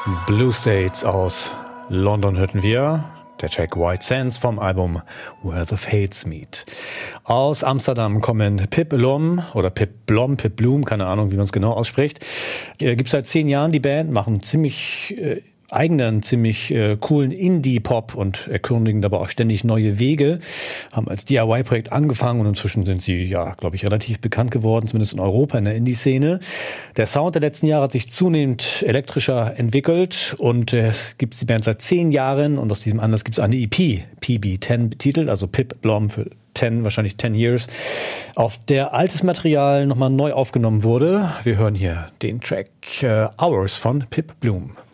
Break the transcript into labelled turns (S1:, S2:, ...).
S1: Blue States aus London hörten wir. Der Track White Sands vom Album Where the Fates Meet. Aus Amsterdam kommen Pip Blom oder Pip Bloom, keine Ahnung, wie man es genau ausspricht. Gibt's seit 10 Jahren die Band, machen ziemlich eigenen, ziemlich coolen Indie-Pop und erkundigen dabei auch ständig neue Wege. Haben als DIY-Projekt angefangen und inzwischen sind sie, ja, glaube ich, relativ bekannt geworden, zumindest in Europa in der Indie-Szene. Der Sound der letzten Jahre hat sich zunehmend elektrischer entwickelt und es gibt die Band seit 10 Jahren und aus diesem Anlass gibt es eine EP, PB10 betitelt, also Pip Blom für 10, wahrscheinlich 10 Years, auf der altes Material nochmal neu aufgenommen wurde. Wir hören hier den Track Hours von Pip Bloom.